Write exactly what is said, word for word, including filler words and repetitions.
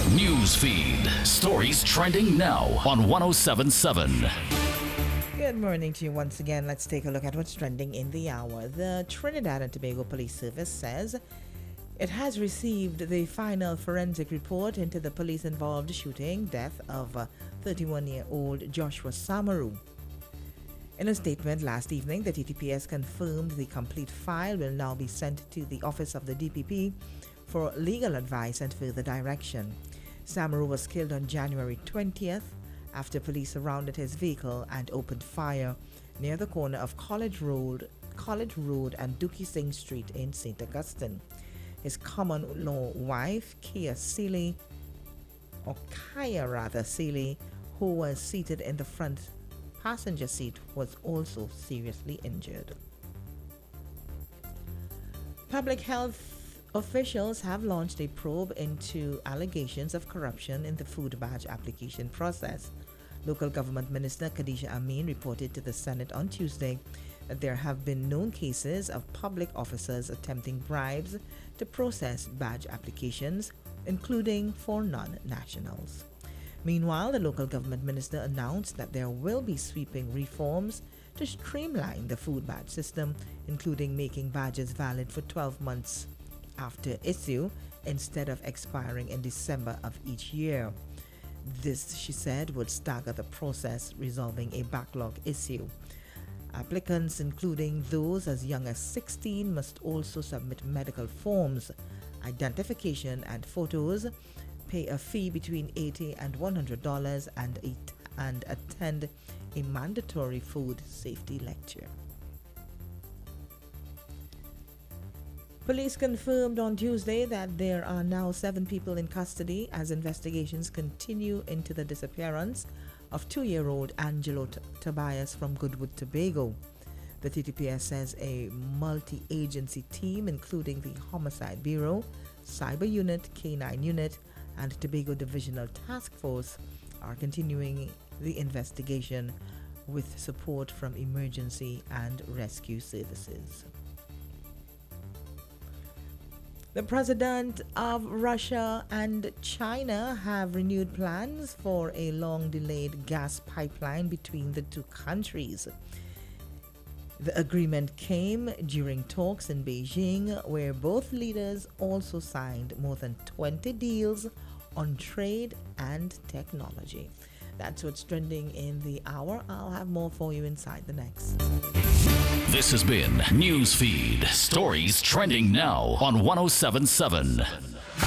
News feed. Stories trending now on one oh seven point seven. Good morning to you once again. Let's take a look at what's trending in the hour. The Trinidad and Tobago Police Service says it has received the final forensic report into the police-involved shooting death of thirty-one-year-old Joshua Samaru. In a statement last evening, the T T P S confirmed the complete file will now be sent to the office of the D P P for legal advice and further direction. Samaru was killed on January twentieth after police surrounded his vehicle and opened fire near the corner of College Road, College Road and Dookie Singh Street in Saint Augustine. His common-law wife, Kia Seeley, or Kaya rather Seeley, who was seated in the front passenger seat, was also seriously injured. Public health officials have launched a probe into allegations of corruption in the food badge application process. Local government minister Khadija Amin reported to the Senate on Tuesday that there have been known cases of public officers attempting bribes to process badge applications, including for non-nationals. Meanwhile, the local government minister announced that there will be sweeping reforms to streamline the food badge system, including making badges valid for twelve months after issue instead of expiring in December of each year. This, she said, would stagger the process, resolving a backlog issue. Applicants, including those as young as sixteen, must also submit medical forms, identification and photos, pay a fee between eighty dollars and one hundred dollars, and, a, and attend a mandatory food safety lecture. Police confirmed on Tuesday that there are now seven people in custody as investigations continue into the disappearance of two-year-old Angelo T- Tobias from Goodwood, Tobago. The T T P S says a multi-agency team, including the Homicide Bureau, Cyber Unit, K nine Unit, and Tobago Divisional Task Force, are continuing the investigation with support from emergency and rescue services. The president of Russia and China have renewed plans for a long-delayed gas pipeline between the two countries. The agreement came during talks in Beijing, where both leaders also signed more than twenty deals on trade and technology. That's what's trending in the hour. I'll have more for you inside the next. This has been Newsfeed. Stories trending now on one oh seven point seven.